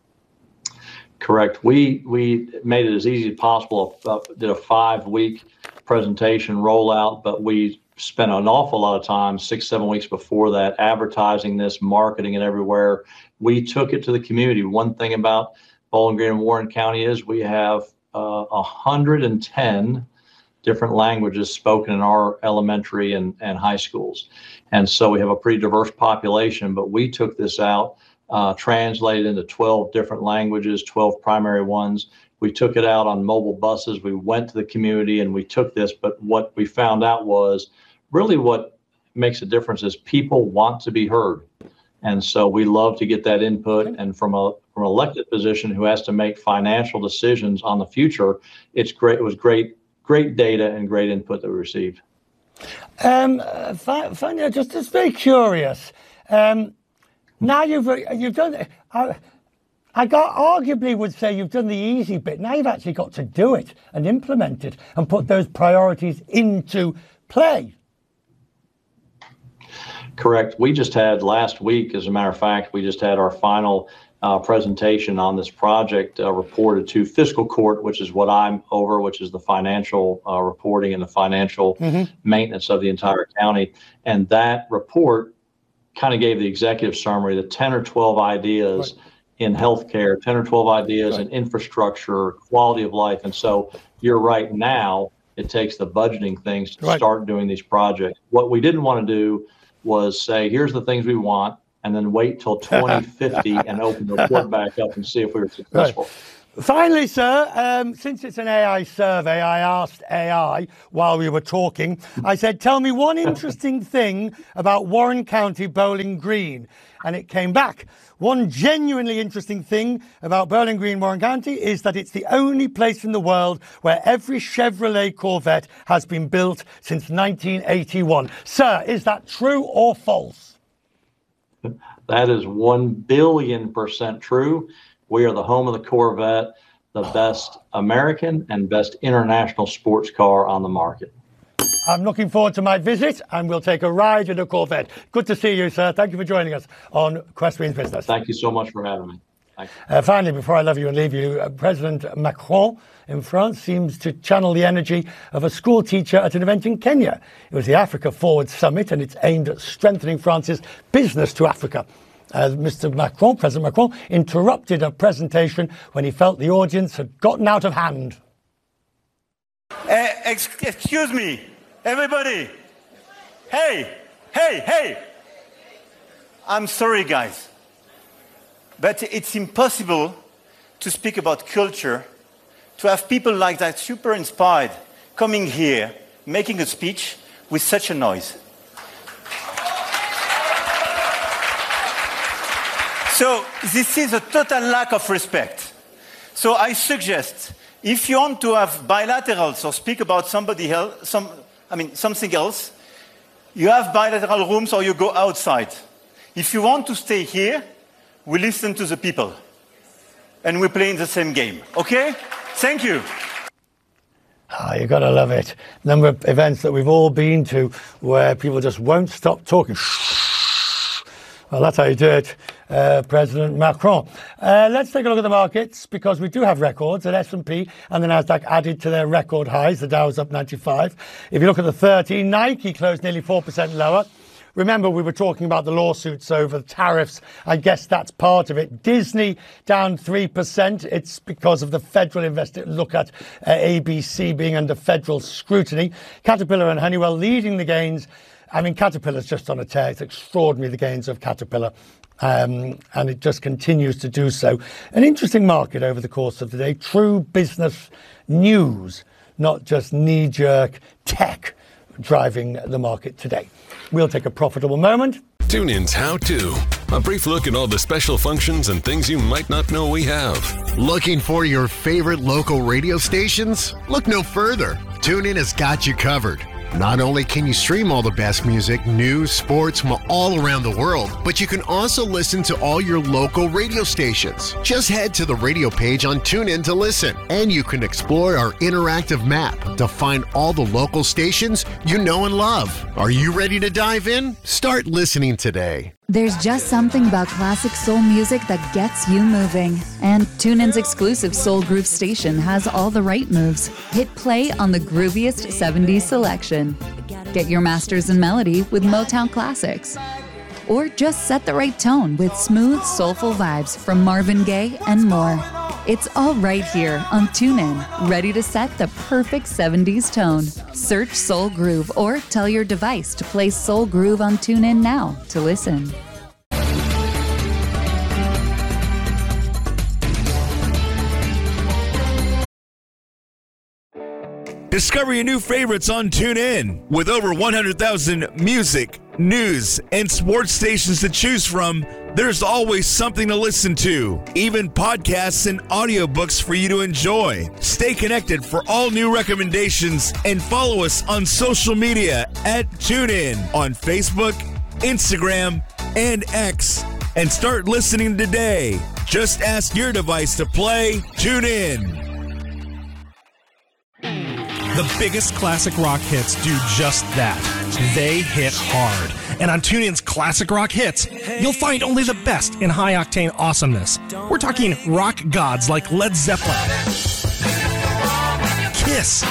Correct. We we made it as easy as possible. Uh, did a five-week presentation rollout, but we spent an awful lot of time, six, seven weeks before that, advertising this, marketing it everywhere. We took it to the community. One thing about Bowling Green and Warren County is we have uh, one hundred ten different languages spoken in our elementary and, and high schools. And so we have a pretty diverse population, but we took this out, uh, translated into twelve different languages, twelve primary ones. We took it out on mobile buses. We went to the community and we took this. But what we found out was really what makes a difference is people want to be heard. And so we love to get that input. And from a from an elected position who has to make financial decisions on the future, it's great. It was great, great data and great input that we received. Um, Fania, just, just very curious. Um, now you've you've done. Uh, I got arguably would say you've done the easy bit. Now you've actually got to do it and implement it and put those priorities into play. Correct. We just had last week, as a matter of fact, we just had our final uh, presentation on this project uh, reported to fiscal court, which is what I'm over, which is the financial uh, reporting and the financial mm-hmm. maintenance of the entire county. And that report kind of gave the executive summary, the ten or twelve ideas right. in healthcare, ten or twelve ideas right. in infrastructure, quality of life. And so you're right now, It takes the budgeting things to Right. start doing these projects. What we didn't want to do was say, here's the things we want, and then wait till twenty fifty and open the report back up and see if we were successful. Finally, sir, um, since it's an A I survey, I asked A I while we were talking. I said, tell me one interesting thing about Warren County Bowling Green. And it came back. One genuinely interesting thing about Bowling Green, Warren County, is that it's the only place in the world where every Chevrolet Corvette has been built since nineteen eighty-one. Sir, is that true or false? That is one billion percent true. We are the home of the Corvette, the best American and best international sports car on the market. I'm looking forward to my visit, and we'll take a ride in a Corvette. Good to see you, sir. Thank you for joining us on Questrines Business. Thank you so much for having me. Thank you. Uh, finally, before I love you and leave you, uh, President Macron in France seems to channel the energy of a school teacher at an event in Kenya. It was the Africa Forward Summit, and it's aimed at strengthening France's business to Africa. Uh, Mister Macron, President Macron, interrupted a presentation when he felt the audience had gotten out of hand. Uh, ex- excuse me, everybody. Hey, hey, hey. I'm sorry, guys. But it's impossible to speak about culture, to have people like that, super inspired, coming here, making a speech with such a noise. So this is a total lack of respect. So I suggest, if you want to have bilaterals or speak about somebody else, some, I mean something else, you have bilateral rooms or you go outside. If you want to stay here, we listen to the people. And we play in the same game. Okay? Thank you. Oh, you gotta love it. Number of events that we've all been to where people just won't stop talking. Well, that's how you do it, uh, President Macron. Uh, let's take a look at the markets, because we do have records at S and P and the Nasdaq added to their record highs. The Dow's up ninety-five. If you look at the thirty, Nike closed nearly four percent lower. Remember, we were talking about the lawsuits over the tariffs. I guess that's part of it. Disney down three percent. It's because of the federal investi- look at uh, A B C being under federal scrutiny. Caterpillar and Honeywell leading the gains. I mean, Caterpillar's just on a tear. It's extraordinary, the gains of Caterpillar. Um, and it just continues to do so. An interesting market over the course of the day. True business news, not just knee-jerk tech driving the market today. We'll take a profitable moment. TuneIn's How To. A brief look at all the special functions and things you might not know we have. Looking for your favorite local radio stations? Look no further. TuneIn has got you covered. Not only can you stream all the best music, news, sports from all around the world, but you can also listen to all your local radio stations. Just head to the radio page on TuneIn to listen, and you can explore our interactive map to find all the local stations you know and love. Are you ready to dive in? Start listening today. There's just something about classic soul music that gets you moving. And TuneIn's exclusive Soul Groove station has all the right moves. Hit play on the grooviest seventies selection. Get your masters in melody with Motown classics. Or just set the right tone with smooth, soulful vibes from Marvin Gaye and more. It's all right here on TuneIn, ready to set the perfect seventies tone. Search Soul Groove or tell your device to play Soul Groove on TuneIn now to listen. Discover your new favorites on TuneIn. With over one hundred thousand music, news, and sports stations to choose from, there's always something to listen to, even podcasts and audiobooks for you to enjoy. Stay connected for all new recommendations and follow us on social media at TuneIn on Facebook, Instagram, and X. And start listening today. Just ask your device to play TuneIn. The biggest classic rock hits do just that. They hit hard. And on TuneIn's Classic Rock Hits, you'll find only the best in high-octane awesomeness. We're talking rock gods like Led Zeppelin, Kiss,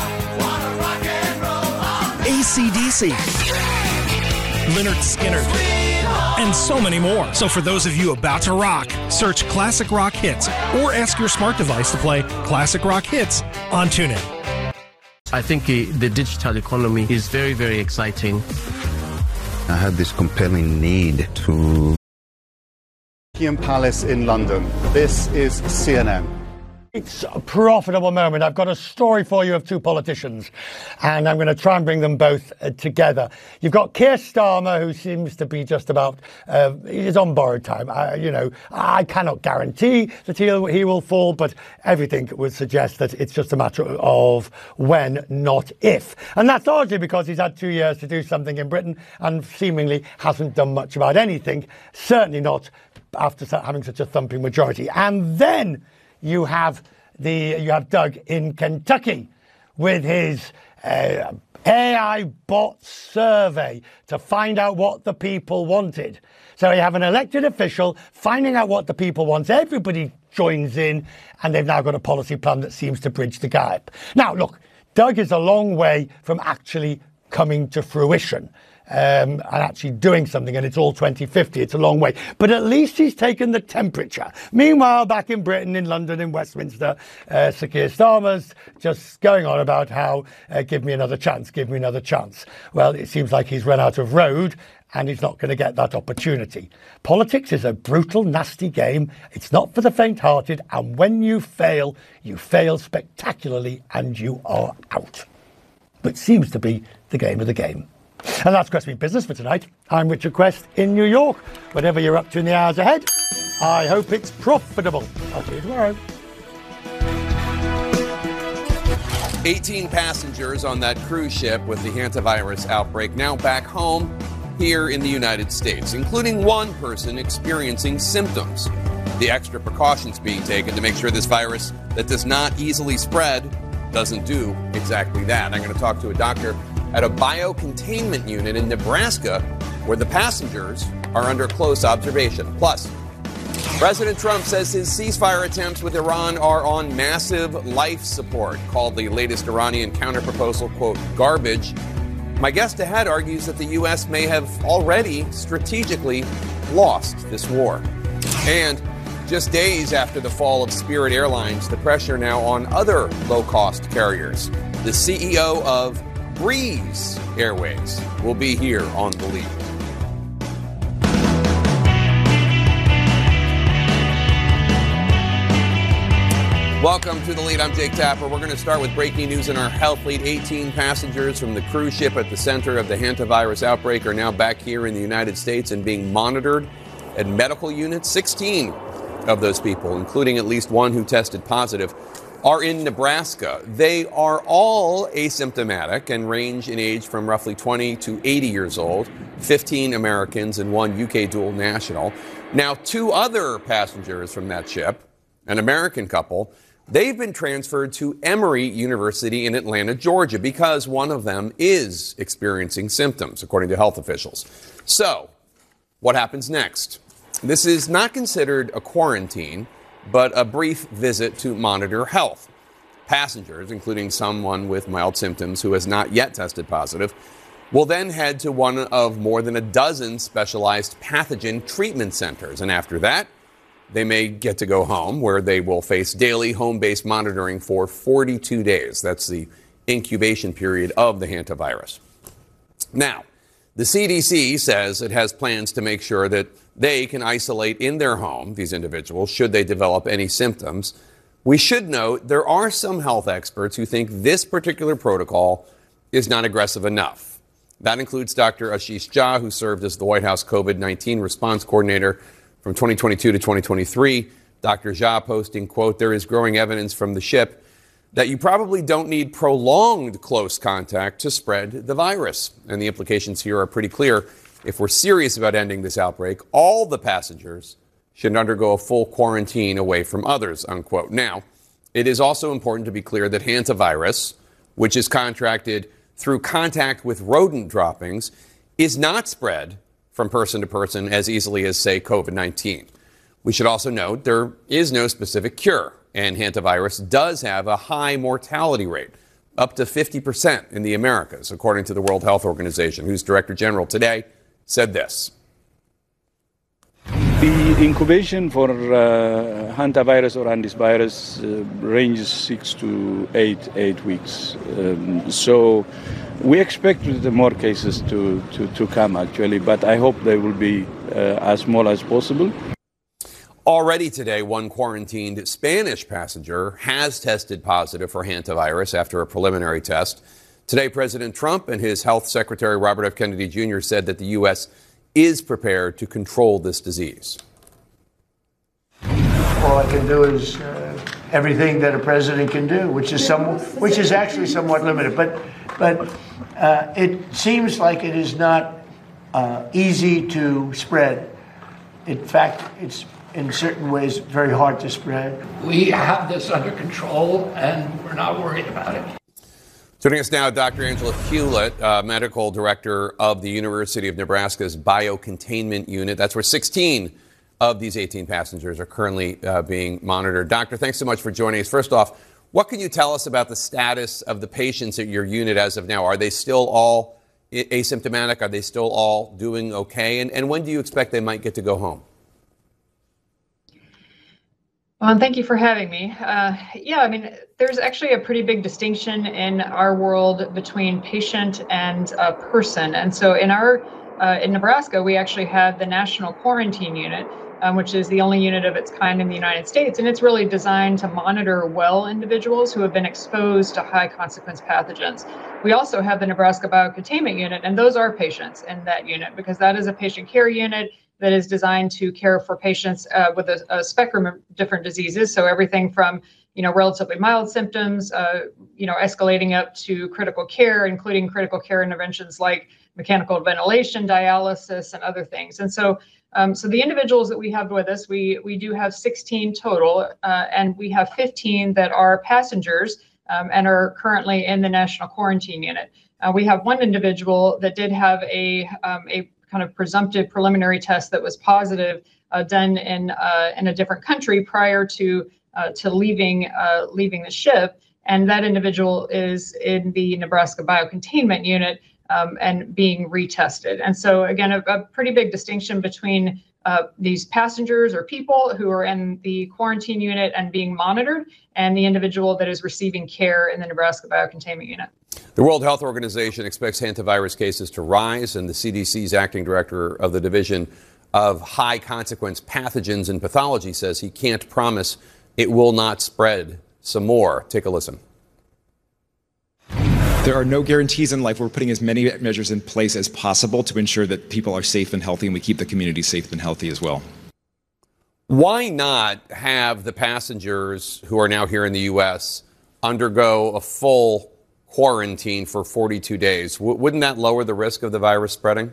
A C D C, Lynyrd Skynyrd, and so many more. So for those of you about to rock, search Classic Rock Hits or ask your smart device to play Classic Rock Hits on TuneIn. I think uh, the digital economy is very, very exciting. I had this compelling need to... Buckingham Palace in London. This is C N N. It's a profitable moment. I've got a story for you of two politicians, and I'm going to try and bring them both uh, together. You've got Keir Starmer, who seems to be just about, uh, he's on borrowed time. I, you know, I cannot guarantee that he'll, he will fall, but everything would suggest that it's just a matter of when, not if. And that's largely because he's had two years to do something in Britain and seemingly hasn't done much about anything, certainly not after having such a thumping majority. And then you have the you have Doug in Kentucky with his uh, A I bot survey to find out what the people wanted. So you have an elected official finding out what the people want. Everybody joins in, and they've now got a policy plan that seems to bridge the gap. Now, look, Doug is a long way from actually coming to fruition. Um, and actually doing something, and it's all twenty fifty. It's a long way. But at least he's taken the temperature. Meanwhile, back in Britain, in London, in Westminster, uh, Sir Keir Starmer's just going on about how, uh, give me another chance, give me another chance. Well, it seems like he's run out of road, and he's not going to get that opportunity. Politics is a brutal, nasty game. It's not for the faint-hearted, and when you fail, you fail spectacularly, and you are out. Which seems to be the game of the game. And that's Quest Week Business for tonight. I'm Richard Quest in New York. Whatever you're up to in the hours ahead, I hope it's profitable. I'll see you tomorrow. eighteen passengers on that cruise ship with the hantavirus outbreak now back home here in the United States, including one person experiencing symptoms. The extra precautions being taken to make sure this virus that does not easily spread doesn't do exactly that. I'm going to talk to a doctor at a biocontainment unit in Nebraska where the passengers are under close observation. Plus, President Trump says his ceasefire attempts with Iran are on massive life support, called the latest Iranian counterproposal, quote, garbage. My guest ahead argues that the U S may have already strategically lost this war. And just days after the fall of Spirit Airlines, the pressure now on other low-cost carriers. The C E O of Breeze Airways will be here on The Lead. Welcome to The Lead. I'm Jake Tapper. We're going to start with breaking news in our health lead. eighteen passengers from the cruise ship at the center of the hantavirus outbreak are now back here in the United States and being monitored at medical units. sixteen of those people, including at least one who tested positive, are in Nebraska. They are all asymptomatic and range in age from roughly twenty to eighty years old, fifteen Americans and one U K dual national. Now, two other passengers from that ship, an American couple, they've been transferred to Emory University in Atlanta, Georgia, because one of them is experiencing symptoms, according to health officials. So, what happens next? This is not considered a quarantine, but a brief visit to monitor health. Passengers, including someone with mild symptoms who has not yet tested positive, will then head to one of more than a dozen specialized pathogen treatment centers. And after that, they may get to go home, where they will face daily home-based monitoring for forty-two days. That's the incubation period of the hantavirus. Now, the C D C says it has plans to make sure that they can isolate in their home these individuals should they develop any symptoms. We should note there are some health experts who think this particular protocol is not aggressive enough. That includes Doctor Ashish Jha, who served as the White House COVID nineteen response coordinator from twenty twenty-two to twenty twenty-three. Doctor Jha posting, quote, there is growing evidence from the ship that you probably don't need prolonged close contact to spread the virus. And the implications here are pretty clear. If we're serious about ending this outbreak, all the passengers should undergo a full quarantine away from others, unquote. Now, it is also important to be clear that hantavirus, which is contracted through contact with rodent droppings, is not spread from person to person as easily as, say, COVID nineteen. We should also note there is no specific cure, and hantavirus does have a high mortality rate, up to fifty percent in the Americas, according to the World Health Organization, whose Director General today said this. The incubation for uh, hantavirus or antivirus uh, ranges six to eight eight weeks. Um, so we expect more cases to, to, to come actually, but I hope they will be uh, as small as possible. Already today, one quarantined Spanish passenger has tested positive for hantavirus after a preliminary test. Today, President Trump and his health secretary, Robert F. Kennedy Junior, said that the U S is prepared to control this disease. All I can do is uh, everything that a president can do, which is some, which is actually somewhat limited. But, but uh, it seems like it is not uh, easy to spread. In fact, it's in certain ways very hard to spread. We have this under control, and we're not worried about it. Joining us now, Doctor Angela Hewlett, uh, medical director of the University of Nebraska's Biocontainment Unit. That's where sixteen of these eighteen passengers are currently uh, being monitored. Doctor, thanks so much for joining us. First off, what can you tell us about the status of the patients at your unit as of now? Are they still all asymptomatic? Are they still all doing okay? And, and when do you expect they might get to go home? Well, and thank you for having me. Uh, yeah, I mean, there's actually a pretty big distinction in our world between patient and uh, person. And so in our, uh, in Nebraska, we actually have the National Quarantine Unit, um, which is the only unit of its kind in the United States. And it's really designed to monitor well individuals who have been exposed to high consequence pathogens. We also have the Nebraska Biocontainment Unit, and those are patients in that unit because that is a patient care unit that is designed to care for patients uh, with a, a spectrum of different diseases. So everything from, you know, relatively mild symptoms, uh, you know, escalating up to critical care, including critical care interventions like mechanical ventilation, dialysis, and other things. And so, um, so the individuals that we have with us, we we do have sixteen total, uh, and we have fifteen that are passengers um, and are currently in the National Quarantine Unit. Uh, we have one individual that did have a um, a kind of presumptive preliminary test that was positive, uh, done in uh, in a different country prior to uh, to leaving uh, leaving the ship, and that individual is in the Nebraska Biocontainment Unit um, and being retested. And so again, a, a pretty big distinction between uh, these passengers or people who are in the quarantine unit and being monitored, and the individual that is receiving care in the Nebraska Biocontainment Unit. The World Health Organization expects hantavirus cases to rise, and the C D C's acting director of the Division of High Consequence Pathogens and Pathology says he can't promise it will not spread some more. Take a listen. There are no guarantees in life. We're putting as many measures in place as possible to ensure that people are safe and healthy, and we keep the community safe and healthy as well. Why not have the passengers who are now here in the U S undergo a full quarantine for forty-two days? W- wouldn't that lower the risk of the virus spreading?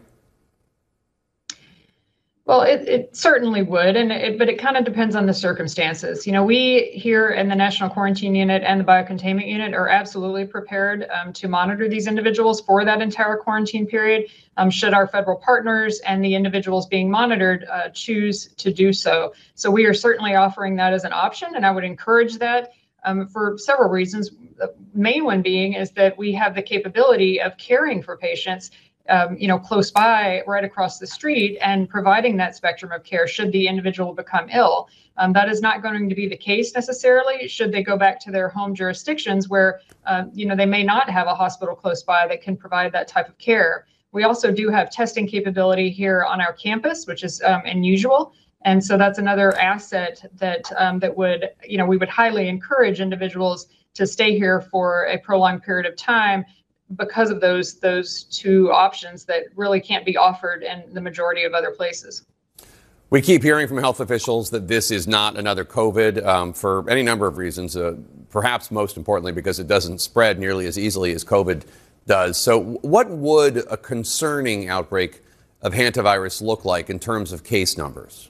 Well, it, it certainly would, and it, but it kind of depends on the circumstances. You know, we here in the National Quarantine Unit and the Biocontainment Unit are absolutely prepared um, to monitor these individuals for that entire quarantine period, um, should our federal partners and the individuals being monitored uh, choose to do so. So we are certainly offering that as an option, and I would encourage that um, for several reasons. The main one being is that we have the capability of caring for patients Um, you know, close by, right across the street, and providing that spectrum of care should the individual become ill. Um, that is not going to be the case necessarily should they go back to their home jurisdictions where, uh, you know, they may not have a hospital close by that can provide that type of care. We also do have testing capability here on our campus, which is um, unusual. And so that's another asset that um, that would, you know, we would highly encourage individuals to stay here for a prolonged period of time, because of those those two options that really can't be offered in the majority of other places. We keep hearing from health officials that this is not another COVID um, for any number of reasons, uh, perhaps most importantly because it doesn't spread nearly as easily as COVID does. So what would a concerning outbreak of hantavirus look like in terms of case numbers?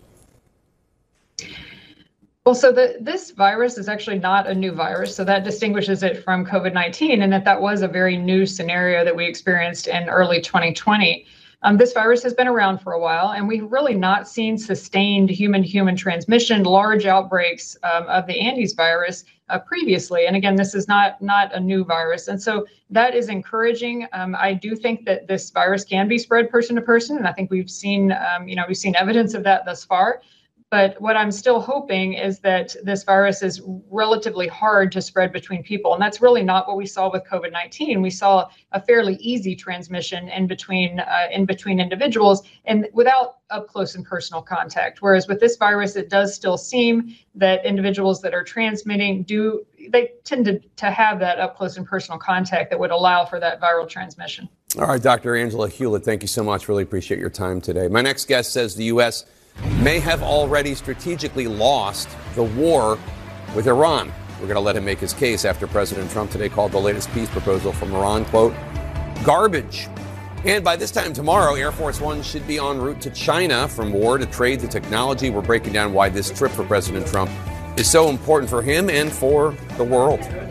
Well, so the, this virus is actually not a new virus, so that distinguishes it from COVID nineteen, and that that was a very new scenario that we experienced in early twenty twenty. Um, this virus has been around for a while, and we've really not seen sustained human-to-human transmission, large outbreaks um, of the Andes virus uh, previously. And again, this is not not a new virus, and so that is encouraging. Um, I do think that this virus can be spread person to person, and I think we've seen, um, you know, we've seen evidence of that thus far. But what I'm still hoping is that this virus is relatively hard to spread between people. And that's really not what we saw with COVID nineteen. We saw a fairly easy transmission in between uh, in between individuals and without up close and personal contact. Whereas with this virus, it does still seem that individuals that are transmitting do, they tend to, to have that up close and personal contact that would allow for that viral transmission. All right, Doctor Angela Hewlett, thank you so much. Really appreciate your time today. My next guest says the U S may have already strategically lost the war with Iran. We're going to let him make his case after President Trump today called the latest peace proposal from Iran, quote, garbage. And by this time tomorrow, Air Force One should be en route to China from war to trade the technology. We're breaking down why this trip for President Trump is so important for him and for the world.